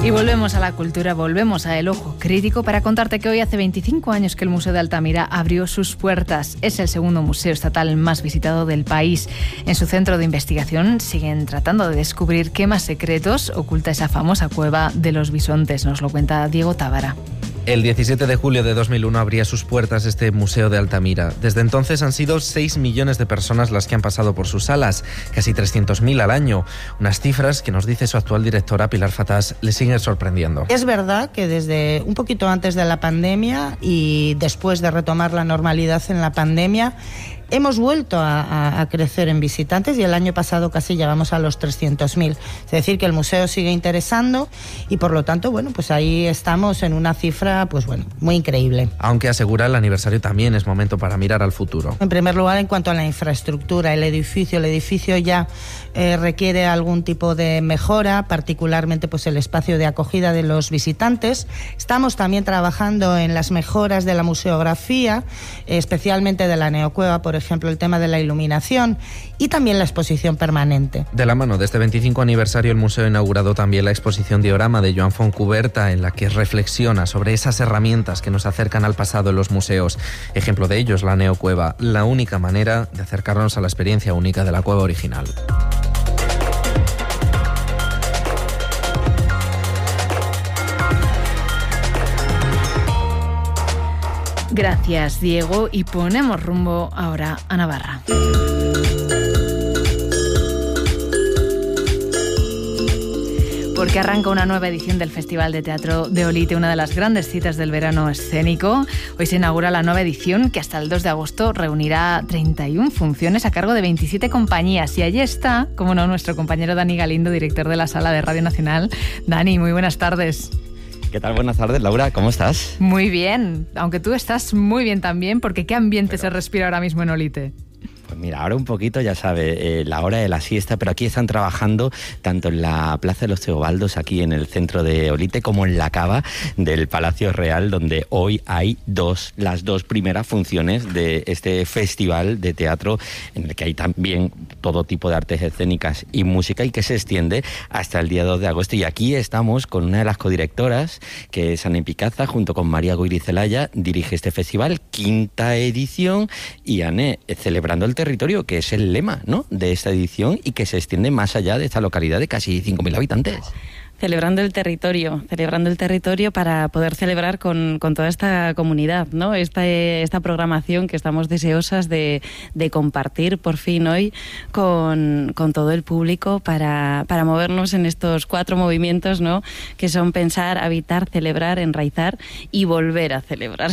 Y volvemos a la cultura, volvemos a El Ojo Crítico para contarte que hoy hace 25 años que el Museo de Altamira abrió sus puertas. Es el segundo museo estatal más visitado del país. En su centro de investigación siguen tratando de descubrir qué más secretos oculta esa famosa cueva de los bisontes. Nos lo cuenta Diego Tábara. El 17 de julio de 2001 abría sus puertas este Museo de Altamira. Desde entonces han sido 6 millones de personas las que han pasado por sus salas, casi 300.000 al año. Unas cifras que nos dice su actual directora, Pilar Fatás, le siguen sorprendiendo. Es verdad que desde un poquito antes de la pandemia y después de retomar la normalidad en la pandemia, hemos vuelto a crecer en visitantes y el año pasado casi llegamos a los 300.000. Es decir, que el museo sigue interesando y por lo tanto, bueno, pues ahí estamos en una cifra, pues bueno, muy increíble. Aunque asegura el aniversario también es momento para mirar al futuro. En primer lugar, en cuanto a la infraestructura, el edificio ya requiere algún tipo de mejora, particularmente pues el espacio de acogida de los visitantes. Estamos también trabajando en las mejoras de la museografía, especialmente de la neocueva, por ejemplo, el tema de la iluminación y también la exposición permanente. De la mano de este 25 aniversario, el museo ha inaugurado también la exposición diorama de Joan Fontcuberta, en la que reflexiona sobre esas herramientas que nos acercan al pasado en los museos. Ejemplo de ello es la neocueva, la única manera de acercarnos a la experiencia única de la cueva original. Gracias, Diego, y ponemos rumbo ahora a Navarra. Porque arranca una nueva edición del Festival de Teatro de Olite, una de las grandes citas del verano escénico. Hoy se inaugura la nueva edición que hasta el 2 de agosto reunirá 31 funciones a cargo de 27 compañías. Y allí está, como no, nuestro compañero Dani Galindo, director de la Sala de Radio Nacional. Dani, muy buenas tardes. ¿Qué tal? Buenas tardes, Laura. ¿Cómo estás? Muy bien, aunque tú estás muy bien también, porque ¿qué ambiente se respira ahora mismo en Olite? Pues mira, ahora un poquito, ya sabes, la hora de la siesta, pero aquí están trabajando tanto en la Plaza de los Teobaldos, aquí en el centro de Olite, como en la cava del Palacio Real, donde hoy hay las dos primeras funciones de este festival de teatro, en el que hay también todo tipo de artes escénicas y música, y que se extiende hasta el día 2 de agosto. Y aquí estamos con una de las codirectoras, que es Anne Picaza, junto con María Goyri-Zelaya, dirige este festival, 5ª edición, y Anne, celebrando el territorio, que es el lema, ¿no?, de esta edición y que se extiende más allá de esta localidad de casi 5.000 habitantes. Celebrando el territorio para poder celebrar con toda esta comunidad, ¿no? Esta programación que estamos deseosas de compartir por fin hoy con todo el público para movernos en estos 4 movimientos, ¿no?, que son pensar, habitar, celebrar, enraizar y volver a celebrar.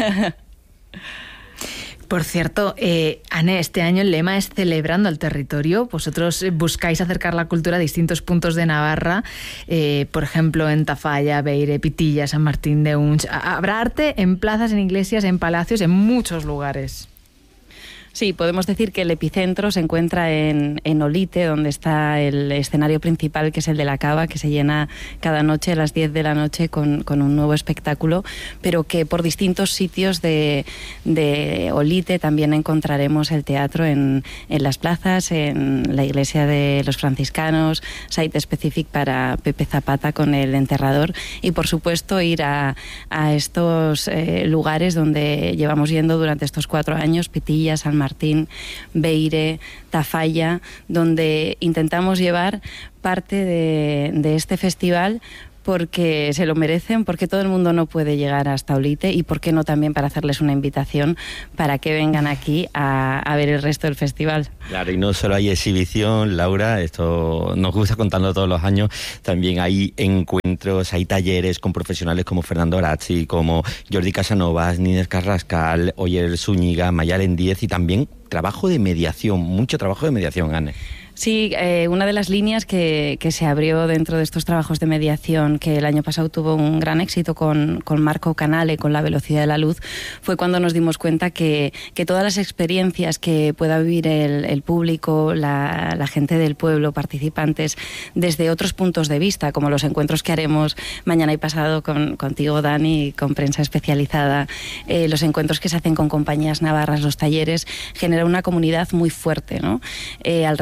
Por cierto, Anne, este año el lema es Celebrando el Territorio. Vosotros buscáis acercar la cultura a distintos puntos de Navarra, por ejemplo, en Tafalla, Beire, Pitilla, San Martín de Unx. Habrá arte en plazas, en iglesias, en palacios, en muchos lugares. Sí, podemos decir que el epicentro se encuentra en Olite, donde está el escenario principal, que es el de la cava, que se llena cada noche a las 10 de la noche con un nuevo espectáculo, pero que por distintos sitios de Olite también encontraremos el teatro en las plazas, en la iglesia de los franciscanos, site específico para Pepe Zapata con el enterrador, y por supuesto ir a estos lugares donde llevamos yendo durante estos 4 años, Pitilla, San Martín, Beire, Tafalla, donde intentamos llevar parte de este festival porque se lo merecen, porque todo el mundo no puede llegar hasta Olite, y por qué no también para hacerles una invitación para que vengan aquí a ver el resto del festival. Claro, y no solo hay exhibición, Laura, esto nos gusta contarlo todos los años, también hay encuentros, hay talleres con profesionales como Fernando Orazzi, como Jordi Casanovas, Nínez Carrascal, Oyer Zúñiga, Mayalen Díez, y también trabajo de mediación, mucho trabajo de mediación, Anne. Sí, una de las líneas que se abrió dentro de estos trabajos de mediación, que el año pasado tuvo un gran éxito con Marco Canale, con La velocidad de la luz, fue cuando nos dimos cuenta que todas las experiencias que pueda vivir el público, la gente del pueblo, participantes, desde otros puntos de vista, como los encuentros que haremos mañana y pasado contigo, Dani, con prensa especializada, los encuentros que se hacen con compañías navarras, los talleres, genera una comunidad muy fuerte, ¿no?, alrededor de las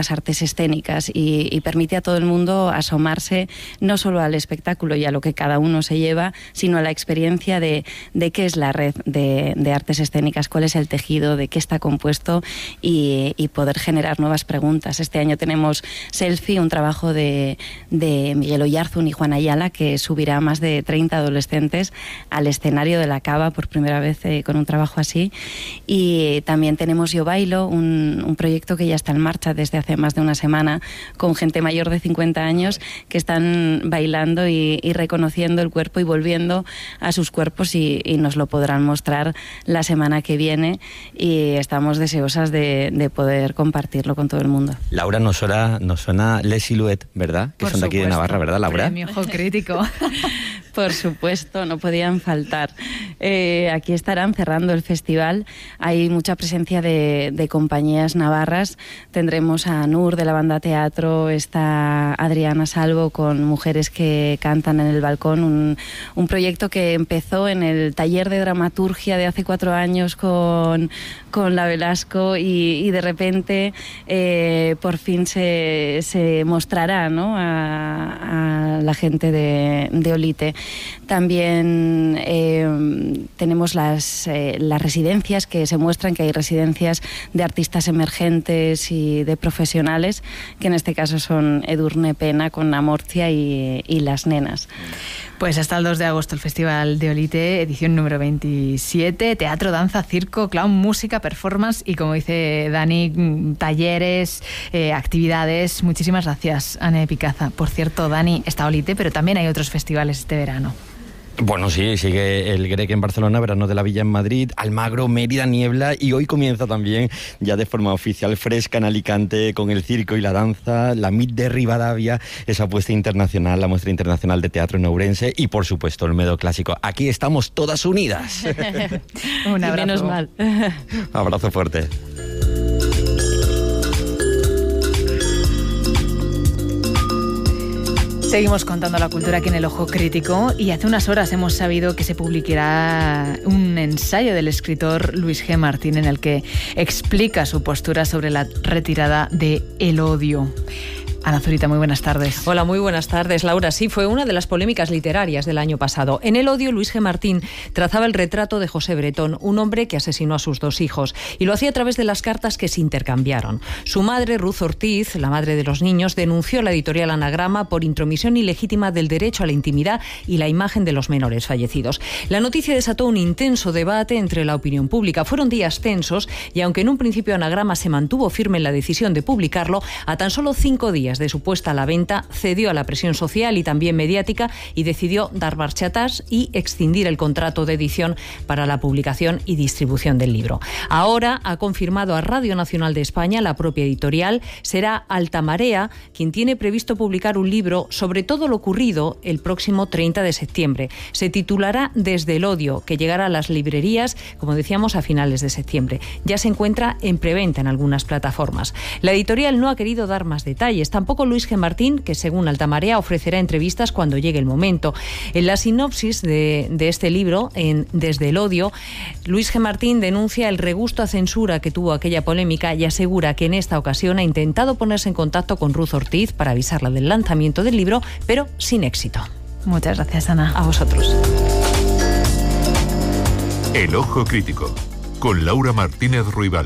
nuevas artes escénicas y permite a todo el mundo asomarse no solo al espectáculo y a lo que cada uno se lleva, sino a la experiencia de qué es la red de artes escénicas, cuál es el tejido, de qué está compuesto y poder generar nuevas preguntas. Este año tenemos Selfie, un trabajo de Miguel Oyarzún y Juan Ayala, que subirá a más de 30 adolescentes al escenario de la Cava por primera vez con un trabajo así. Y también tenemos Yo Bailo, un proyecto que ya está en marcha desde hace más de una semana, con gente mayor de 50 años que están bailando y reconociendo el cuerpo y volviendo a sus cuerpos, y nos lo podrán mostrar la semana que viene, y estamos deseosas de poder compartirlo con todo el mundo. Laura, nos suena Les Silhouette, ¿verdad? Que son de aquí de Navarra, ¿verdad, Laura? Premio Ojo Crítico. Por supuesto, no podían faltar. Aquí estarán cerrando el festival. Hay mucha presencia de compañías navarras. Tendremos a Nur de la banda Teatro, está Adriana Salvo con Mujeres que cantan en el balcón, un proyecto que empezó en el taller de dramaturgia de hace 4 años con la Velasco, y de repente por fin se mostrará, ¿no?, a la gente de Olite. También tenemos las residencias, que se muestran que hay residencias de artistas emergentes y de profesionales, que en este caso son Edurne Pena con Amorcia y Las Nenas. Pues hasta el 2 de agosto el Festival de Olite, edición número 27, teatro, danza, circo, clown, música, performance y, como dice Dani, talleres, actividades. Muchísimas gracias, Ane Picaza. Por cierto, Dani, está Olite, pero también hay otros festivales este verano. Bueno, sí, sigue el Grec en Barcelona, Verano de la Villa en Madrid, Almagro, Mérida, Niebla, y hoy comienza también, ya de forma oficial, Fresca en Alicante, con el circo y la danza, la MIT de Rivadavia, esa apuesta internacional, la muestra internacional de teatro en Ourense, y por supuesto el Medo Clásico. Aquí estamos todas unidas. Un abrazo. Menos mal. Abrazo fuerte. Seguimos contando la cultura aquí en el Ojo Crítico, y hace unas horas hemos sabido que se publicará un ensayo del escritor Luis G. Martín en el que explica su postura sobre la retirada de El Odio. Ana Zurita, muy buenas tardes. Hola, muy buenas tardes, Laura. Sí, fue una de las polémicas literarias del año pasado. En El Odio, Luis G. Martín trazaba el retrato de José Bretón, un hombre que asesinó a sus 2 hijos, y lo hacía a través de las cartas que se intercambiaron. Su madre, Ruth Ortiz, la madre de los niños, denunció a la editorial Anagrama por intromisión ilegítima del derecho a la intimidad y la imagen de los menores fallecidos. La noticia desató un intenso debate entre la opinión pública. Fueron días tensos, y aunque en un principio Anagrama se mantuvo firme en la decisión de publicarlo, a tan solo 5 días de su puesta a la venta, cedió a la presión social y también mediática y decidió dar marcha atrás y excindir el contrato de edición para la publicación y distribución del libro. Ahora ha confirmado a Radio Nacional de España, la propia editorial, será Altamarea quien tiene previsto publicar un libro sobre todo lo ocurrido el próximo 30 de septiembre. Se titulará Desde el Odio, que llegará a las librerías, como decíamos, a finales de septiembre. Ya se encuentra en preventa en algunas plataformas. La editorial no ha querido dar más detalles, tampoco Luis G. Martín, que según Altamarea ofrecerá entrevistas cuando llegue el momento. En la sinopsis de este libro, en Desde el Odio, Luis G. Martín denuncia el regusto a censura que tuvo aquella polémica y asegura que en esta ocasión ha intentado ponerse en contacto con Ruth Ortiz para avisarla del lanzamiento del libro, pero sin éxito. Muchas gracias, Ana. A vosotros. El Ojo Crítico, con Laura Martínez Ruibal.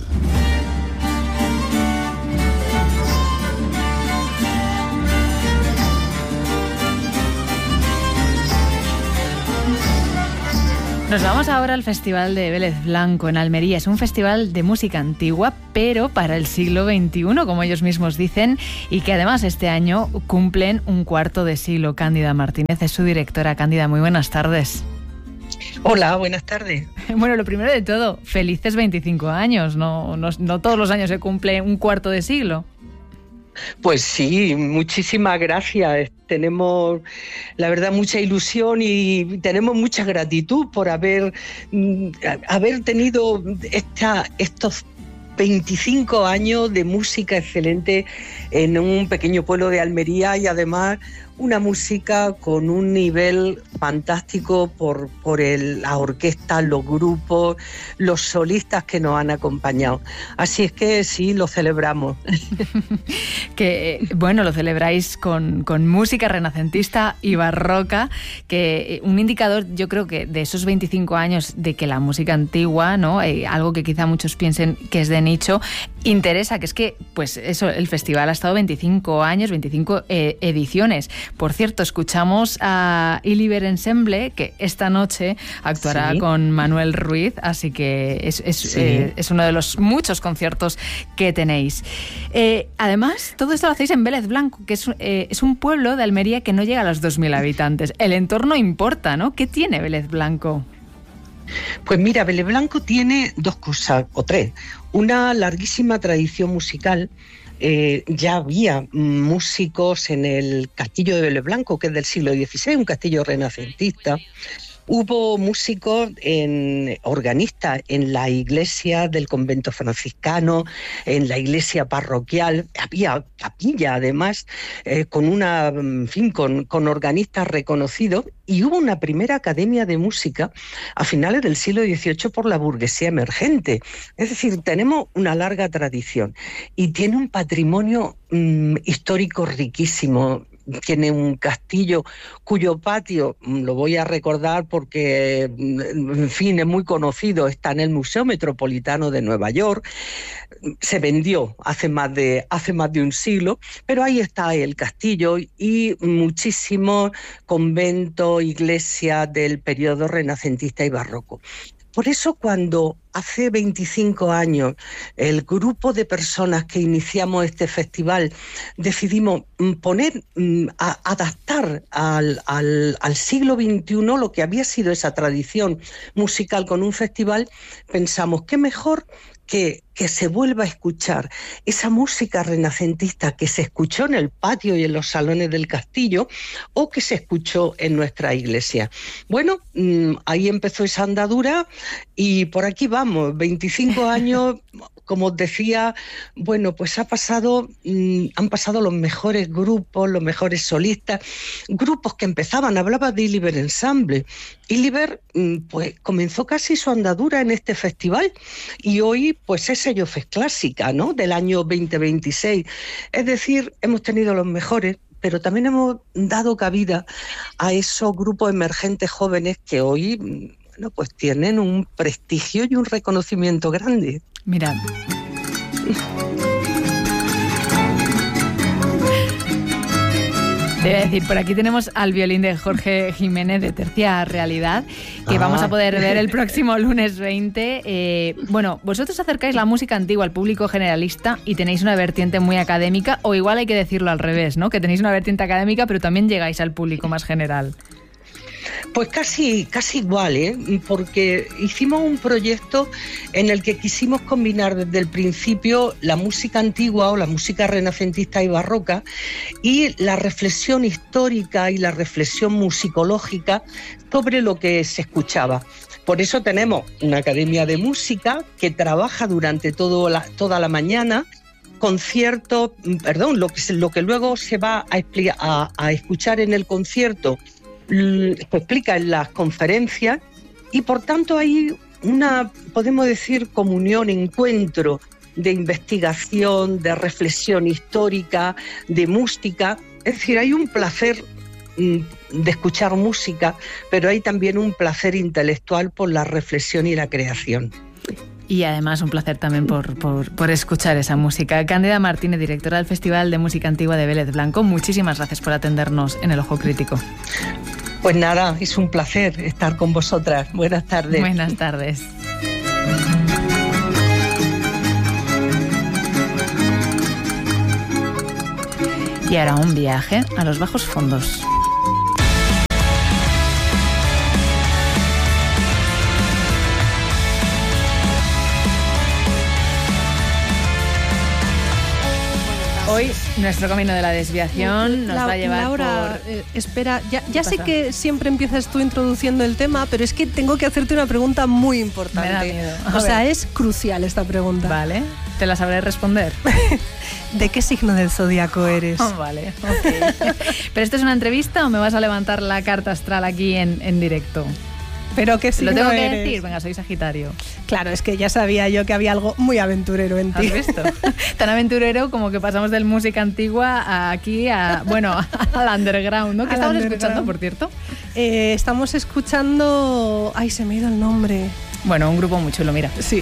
Nos vamos ahora al Festival de Vélez Blanco en Almería. Es un festival de música antigua, pero para el siglo XXI, como ellos mismos dicen, y que además este año cumplen un cuarto de siglo. Cándida Martínez es su directora. Cándida, muy buenas tardes. Hola, buenas tardes. Bueno, lo primero de todo, felices 25 años. No todos los años se cumple un cuarto de siglo. Pues sí, muchísimas gracias. Tenemos, la verdad, mucha ilusión y tenemos mucha gratitud por haber tenido estos 25 años de música excelente en un pequeño pueblo de Almería, y además una música con un nivel fantástico por la orquesta, los grupos, los solistas que nos han acompañado. Así es que sí, lo celebramos. Que bueno, lo celebráis con música renacentista y barroca, que un indicador, yo creo que de esos 25 años de que la música antigua, ¿no? Algo que quizá muchos piensen que es de nicho, interesa, que es que, pues eso, el festival ha estado 25 años, 25 ediciones. Por cierto, escuchamos a Iliber Ensemble, que esta noche actuará con Manuel Ruiz, así que es uno de los muchos conciertos que tenéis. Además, todo esto lo hacéis en Vélez Blanco, que es un pueblo de Almería que no llega a los 2.000 habitantes. El entorno importa, ¿no? ¿Qué tiene Vélez Blanco? Pues mira, Vélez Blanco tiene dos cosas, o tres. Una larguísima tradición musical. Ya había músicos en el castillo de Vélez Blanco, que es del siglo XVI, un castillo renacentista. Hubo músicos, organistas en la iglesia del convento franciscano, en la iglesia parroquial. Había capilla, además, con organistas reconocidos. Y hubo una primera academia de música a finales del siglo XVIII por la burguesía emergente. Es decir, tenemos una larga tradición y tiene un patrimonio histórico riquísimo. Tiene un castillo cuyo patio, lo voy a recordar porque, en fin, es muy conocido, está en el Museo Metropolitano de Nueva York. Se vendió hace más de un siglo, pero ahí está el castillo y muchísimos conventos, iglesias del periodo renacentista y barroco. Por eso, cuando hace 25 años el grupo de personas que iniciamos este festival decidimos adaptar al siglo XXI lo que había sido esa tradición musical con un festival, pensamos qué mejor que se vuelva a escuchar esa música renacentista que se escuchó en el patio y en los salones del castillo o que se escuchó en nuestra iglesia. Bueno, ahí empezó esa andadura y por aquí vamos, 25 años, como os decía, bueno, pues han pasado los mejores grupos, los mejores solistas, grupos que empezaban, hablaba de Iliber Ensemble. Iliber pues comenzó casi su andadura en este festival y hoy pues es sello FES Clásica, ¿no?, del año 2026. Es decir, hemos tenido los mejores, pero también hemos dado cabida a esos grupos emergentes jóvenes que hoy, bueno, pues tienen un prestigio y un reconocimiento grande. Mirad. Te voy a decir, por aquí tenemos al violín de Jorge Jiménez de Tercia Realidad, que vamos a poder ver el próximo lunes 20. Bueno, vosotros acercáis la música antigua al público generalista y tenéis una vertiente muy académica, o igual hay que decirlo al revés, ¿no? Que tenéis una vertiente académica, pero también llegáis al público más general. Pues casi igual, porque hicimos un proyecto en el que quisimos combinar desde el principio la música antigua o la música renacentista y barroca y la reflexión histórica y la reflexión musicológica sobre lo que se escuchaba. Por eso tenemos una academia de música que trabaja durante toda la mañana, conciertos, lo que luego se va a escuchar en el concierto, se explica en las conferencias y por tanto hay una, podemos decir, comunión, encuentro de investigación, de reflexión histórica, de música. Es decir, hay un placer de escuchar música, pero hay también un placer intelectual por la reflexión y la creación. Y además un placer también por escuchar esa música. Cándida Martínez, directora del Festival de Música Antigua de Vélez Blanco, muchísimas gracias por atendernos en El Ojo Crítico. Pues nada, es un placer estar con vosotras. Buenas tardes. Buenas tardes. Y ahora un viaje a los bajos fondos. Hoy nuestro camino de la desviación nos va a llevar Laura, por... espera, ya sé que siempre empiezas tú introduciendo el tema, pero es que tengo que hacerte una pregunta muy importante. Me da miedo. O sea, es crucial esta pregunta. Vale. ¿Te la sabré responder? ¿De qué signo del zodiaco eres? Oh, vale, ok. ¿Pero esto es una entrevista o me vas a levantar la carta astral aquí en directo? ¿Pero qué signo ¿Lo tengo que eres? decir? Venga, soy Sagitario. Claro, es que ya sabía yo que había algo muy aventurero en ti. ¿Has visto? Tan aventurero como que pasamos del música antigua aquí al underground, ¿no? ¿Qué estamos escuchando, por cierto? Estamos escuchando... Ay, se me ha ido el nombre. Bueno, un grupo muy chulo, mira. Sí.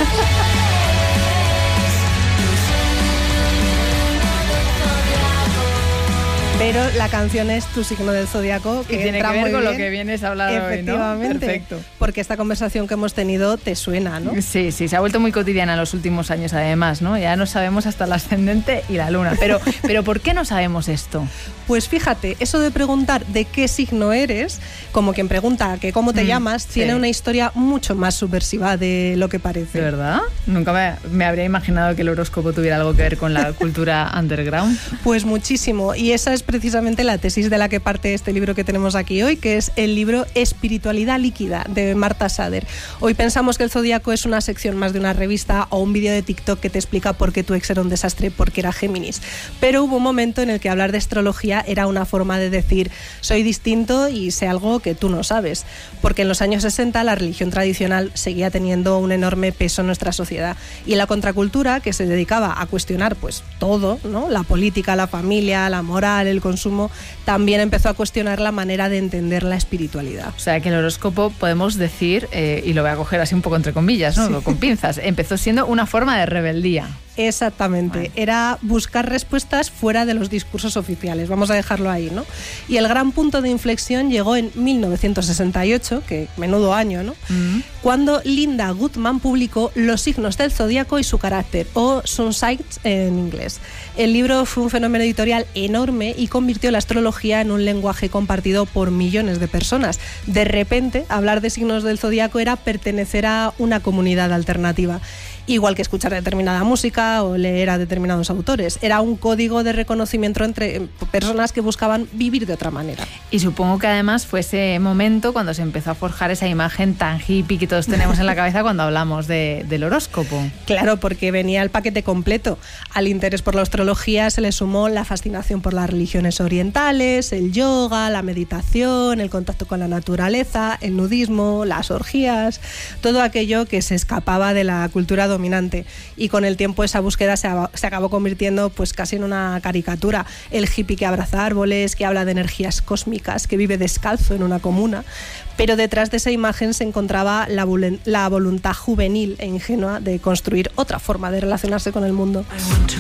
Pero la canción es Tu signo del zodiaco, que tiene que ver con bien. lo que vienes a hablar hoy, ¿no? Efectivamente. Perfecto. Porque esta conversación que hemos tenido te suena, ¿no? Sí, se ha vuelto muy cotidiana en los últimos años, además, ¿no? Ya no sabemos hasta el ascendente y la luna. Pero ¿por qué no sabemos esto? Pues fíjate, eso de preguntar de qué signo eres, como quien pregunta que cómo te llamas, tiene una historia mucho más subversiva de lo que parece. ¿De verdad? Nunca me habría imaginado que el horóscopo tuviera algo que ver con la cultura underground. Pues muchísimo, y esa es precisamente la tesis de la que parte este libro que tenemos aquí hoy, que es el libro Espiritualidad líquida, de Marta Sader. Hoy pensamos que el zodiaco es una sección más de una revista o un vídeo de TikTok que te explica por qué tu ex era un desastre porque era Géminis. Pero hubo un momento en el que hablar de astrología era una forma de decir soy distinto y sé algo que tú no sabes, porque en los años 60 la religión tradicional seguía teniendo un enorme peso en nuestra sociedad, y la contracultura, que se dedicaba a cuestionar pues todo, ¿no? La política, la familia, la moral, el consumo, también empezó a cuestionar la manera de entender la espiritualidad. O sea que el horóscopo, podemos decir, y lo voy a coger así un poco entre comillas, ¿no? Sí. Con pinzas, empezó siendo una forma de rebeldía. Exactamente, bueno. Era buscar respuestas fuera de los discursos oficiales, vamos a dejarlo ahí, ¿no? Y el gran punto de inflexión llegó en 1968, que menudo año, ¿no? Cuando Linda Goodman publicó Los signos del zodiaco y su carácter, o Sun Signs en inglés. El libro fue un fenómeno editorial enorme y convirtió la astrología en un lenguaje compartido por millones de personas. De repente, hablar de signos del zodiaco era pertenecer a una comunidad alternativa. Igual que escuchar determinada música o leer a determinados autores. Era un código de reconocimiento entre personas que buscaban vivir de otra manera. Y supongo que además fue ese momento cuando se empezó a forjar esa imagen tan hippie que todos tenemos en la cabeza cuando hablamos del horóscopo. Claro, porque venía el paquete completo. Al interés por la astrología se le sumó la fascinación por las religiones orientales, el yoga, la meditación, el contacto con la naturaleza, el nudismo, las orgías, todo aquello que se escapaba de la cultura dominante, y con el tiempo esa búsqueda se acabó convirtiendo pues casi en una caricatura. El hippie que abraza árboles, que habla de energías cósmicas, que vive descalzo en una comuna, pero detrás de esa imagen se encontraba la voluntad juvenil e ingenua de construir otra forma de relacionarse con el mundo.